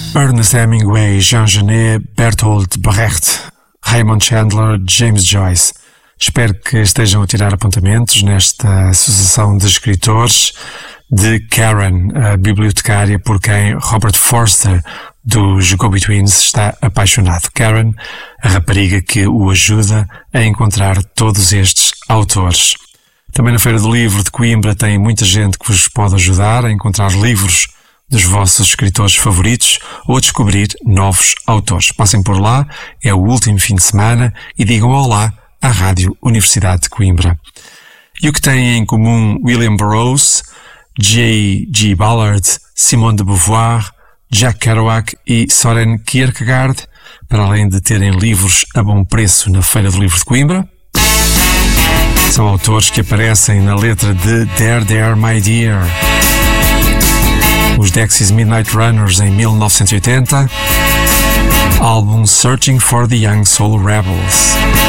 Ernest Hemingway, Jean Genet, Bertolt Brecht, Raymond Chandler, James Joyce. Espero que estejam a tirar apontamentos nesta associação de escritores de Karen, a bibliotecária por quem Robert Forster, dos Go-Betweens, está apaixonado. Karen, a rapariga que o ajuda a encontrar todos estes autores. Também na Feira do Livro de Coimbra tem muita gente que vos pode ajudar a encontrar livros dos vossos escritores favoritos ou a descobrir novos autores. Passem por lá, é o último fim de semana e digam olá à Rádio Universidade de Coimbra. E o que têm em comum William Burroughs, J.G. Ballard, Simone de Beauvoir, Jack Kerouac e Soren Kierkegaard, para além de terem livros a bom preço na Feira do Livro de Coimbra? São autores que aparecem na letra de There, There, My Dear, os Dexys Midnight Runners em 1980, álbum Searching for the Young Soul Rebels.